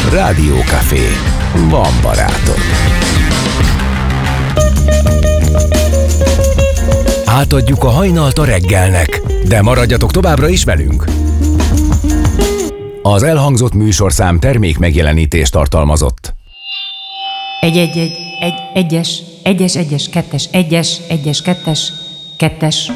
Rádiókafé. Van barátod. Átadjuk a hajnalt a reggelnek, de maradjatok továbbra is velünk. Az elhangzott műsorszám termék megjelenítést tartalmazott. Egyes, kettes.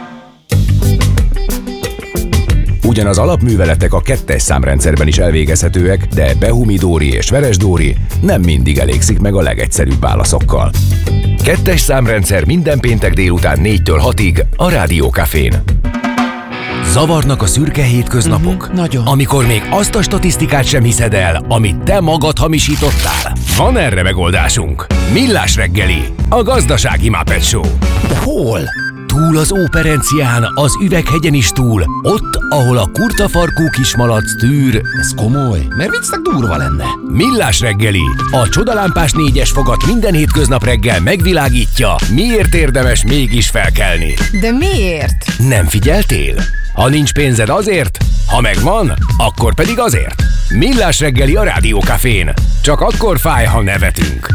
Ugyanaz alapműveletek a 2-es számrendszerben is elvégezhetőek, de Behumi-Dóri és Veres-Dóri nem mindig elégszik meg a legegyszerűbb válaszokkal. 2-es számrendszer minden péntek délután 4-től 6-ig a Rádiókafén. Zavarnak a szürke hétköznapok? Nagyon. Amikor még azt a statisztikát sem hiszed el, amit te magad hamisítottál? Van erre megoldásunk. Millás reggeli, a gazdasági Muppet Show. De hol? Túl az Óperencián, az Üveghegyen is túl, ott, ahol a kurtafarkú kismalac tűr. Ez komoly, mert viccnek durva lenne. Millás reggeli, a csodalámpás 4-es fogat minden hétköznap reggel megvilágítja, miért érdemes mégis felkelni. De miért? Nem figyeltél? Ha nincs pénzed azért, ha megvan, akkor pedig azért. Millás reggeli a Rádiókafén. Csak akkor fáj, ha nevetünk.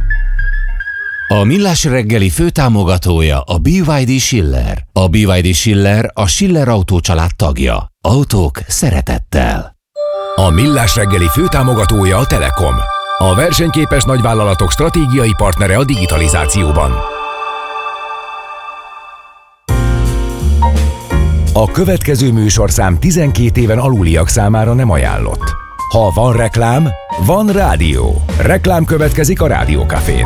A Millás reggeli főtámogatója a BYD Schiller. A BYD Schiller a Schiller autócsalád tagja. Autók szeretettel. A Millás reggeli főtámogatója a Telekom. A versenyképes nagyvállalatok stratégiai partnere a digitalizációban. A következő műsorszám 12 éven aluliak számára nem ajánlott. Ha van reklám, van rádió. Reklám következik a Rádiókafén.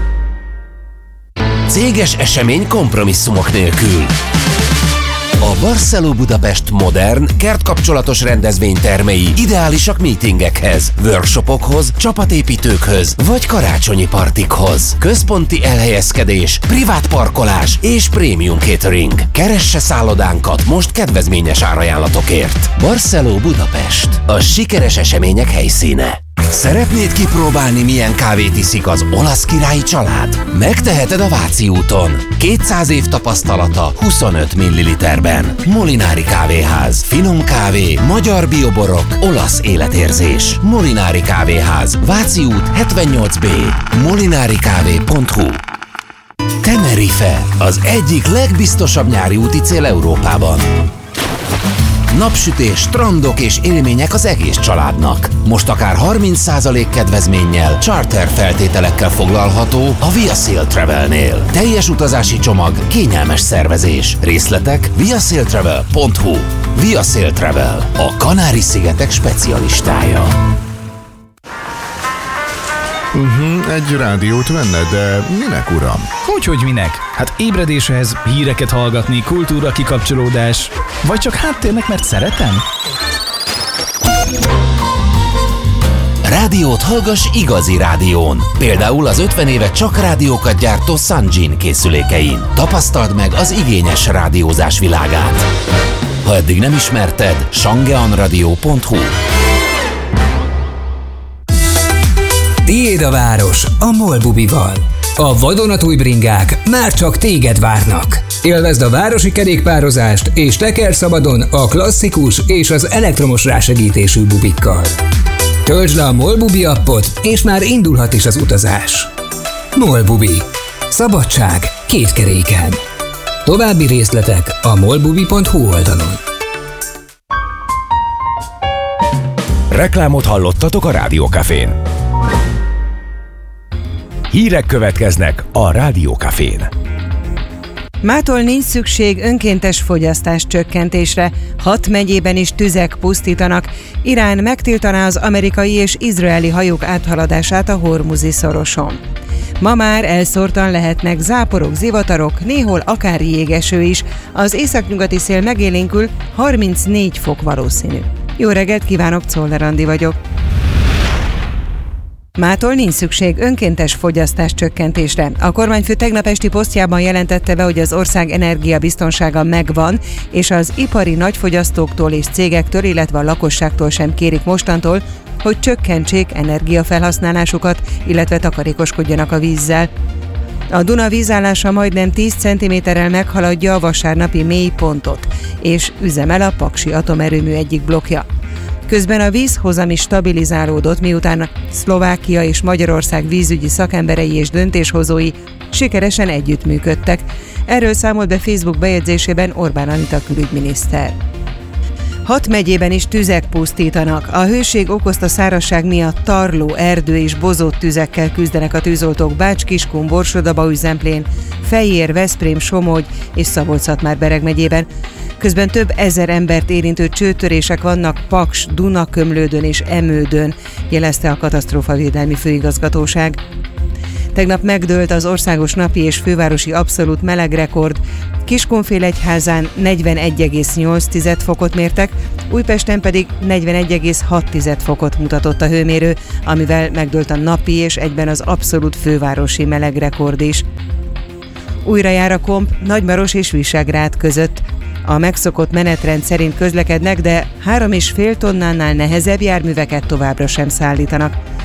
Céges esemény kompromisszumok nélkül. A Barceló Budapest modern, kertkapcsolatos rendezvénytermei ideálisak meetingekhez, workshopokhoz, csapatépítőkhöz vagy karácsonyi partikhoz. Központi elhelyezkedés, privát parkolás és prémium catering. Keresse szállodánkat most kedvezményes árajánlatokért. Barceló Budapest, a sikeres események helyszíne. Szeretnéd kipróbálni, milyen kávét iszik az olasz királyi család? Megteheted a Váci úton. 200 év tapasztalata 25 ml-ben. Molinári kávéház. Finom kávé, magyar bioborok, olasz életérzés. Molinári kávéház. Váci út 78B. molinarikávé.hu. Tenerife, az egyik legbiztosabb nyári úti cél Európában. Napsütés, strandok és élmények az egész családnak. Most akár 30% kedvezménnyel, charter feltételekkel foglalható a Via Sail Travelnél. Teljes utazási csomag, kényelmes szervezés. Részletek viasailtravel.hu. Via Sail Travel, a Kanári-szigetek specialistája. Egy rádiót venne, de minek, uram? Hogy minek? Hát ébredéshez, híreket hallgatni, kultúra kikapcsolódás, vagy csak háttérnek, mert szeretem? Rádiót hallgass igazi rádión. Például az 50 éve csak rádiókat gyártó Sanjin készülékein. Tapasztald meg az igényes rádiózás világát. Ha eddig nem ismerted, shangeanradio.hu. Tiéd a város a MOL Bubival. A vadonatúj bringák már csak téged várnak. Élvezd a városi kerékpározást és tekerj szabadon a klasszikus és az elektromos rásegítésű bubikkal. Töltsd le a MOL Bubi appot, és már indulhat is az utazás. MOL Bubi. Szabadság két keréken. További részletek a molbubi.hu oldalon. Reklámot hallottatok a Rádiókafén. Hírek következnek a Rádiókafén. Mától nincs szükség önkéntes fogyasztás csökkentésre. 6 megyében is tüzek pusztítanak. Irán megtiltaná az amerikai és izraeli hajók áthaladását a Hormuzi szoroson. Ma már elszórtan lehetnek záporok, zivatarok, néhol akár jégeső is. Az északnyugati szél megélénkül, 34 fok valószínű. Jó reggelt kívánok, Czoller Andi vagyok. Mától nincs szükség önkéntes fogyasztás csökkentésre. A kormányfő tegnap esti posztjában jelentette be, hogy az ország energiabiztonsága megvan, és az ipari nagyfogyasztóktól és cégektől, illetve a lakosságtól sem kérik mostantól, hogy csökkentsék energiafelhasználásukat, illetve takarékoskodjanak a vízzel. A Duna vízállása majdnem 10 cm-rel meghaladja a vasárnapi mélypontot, és üzemel a Paksi atomerőmű egyik blokkja. Közben a vízhozam is stabilizálódott, miután Szlovákia és Magyarország vízügyi szakemberei és döntéshozói sikeresen együttműködtek. Erről számolt be Facebook bejegyzésében Orbán Anita külügyminiszter. 6 megyében is tüzek pusztítanak. A hőség okozta szárazság miatt tarló, erdő és bozott tüzekkel küzdenek a tűzoltók Bács-Kiskun, Borsod-Abaúj-Zemplén, Fejér, Veszprém, Somogy és Szabolcs-Szatmár-Bereg megyében. Közben több ezer embert érintő csőtörések vannak Paks, Dunakömlődön és Emődön, jelezte a Katasztrófavédelmi Főigazgatóság. Tegnap megdőlt az országos napi és fővárosi abszolút melegrekord. Kiskunfélegyházán 41,8 fokot mértek, Újpesten pedig 41,6 fokot mutatott a hőmérő, amivel megdőlt a napi és egyben az abszolút fővárosi melegrekord is. Újra jár a komp Nagymaros és Visegrád között. A megszokott menetrend szerint közlekednek, de 3,5 tonnánál nehezebb járműveket továbbra sem szállítanak.